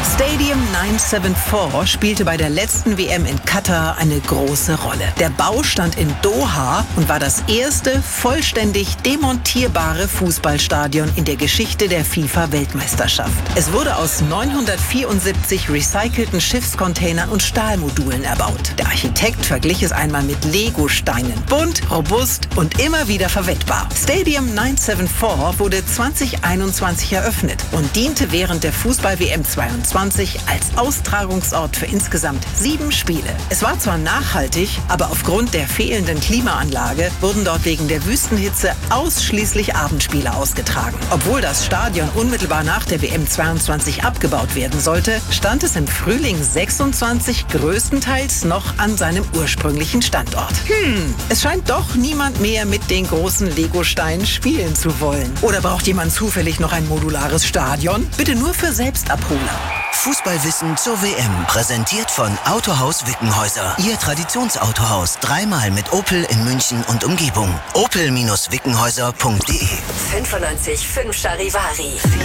Stadium 974 spielte bei der letzten WM in Katar eine große Rolle. Der Bau stand in Doha und war das erste vollständig demontierbare Fußballstadion in der Geschichte der FIFA-Weltmeisterschaft. Es wurde aus 974 recycelten Schiffscontainern und Stahlmodulen erbaut. Der Architekt verglich es einmal mit Lego-Steinen. Bunt, robust und immer wieder verwendbar. Stadium 974 wurde 2021 eröffnet und diente während der Fußball-WM 22 als Austragungsort für insgesamt 7 Spiele. Es war zwar nachhaltig, aber aufgrund der fehlenden Klimaanlage wurden dort wegen der Wüstenhitze ausschließlich Abendspiele ausgetragen. Obwohl das Stadion unmittelbar nach der WM 22 abgebaut werden sollte, stand es im Frühling 26 größtenteils noch an seinem ursprünglichen Standort. Es scheint doch niemand mehr mit den großen Lego-Steinen spielen zu wollen. Oder braucht jemand zufällig noch ein modulares Stadion? Bitte nur für Selbstabholer. Fußballwissen zur WM. Präsentiert von Autohaus Wickenhäuser. Ihr Traditionsautohaus. 3-mal mit Opel in München und Umgebung. Opel-Wickenhäuser.de 95.5 Charivari.